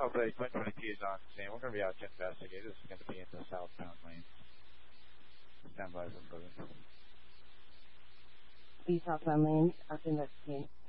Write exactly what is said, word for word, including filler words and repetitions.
Albay Twin twenty-two is on scene. We're going to be out to investigate. This is going to be in the southbound lane. Stand by for further. The southbound lanes, out to investigate.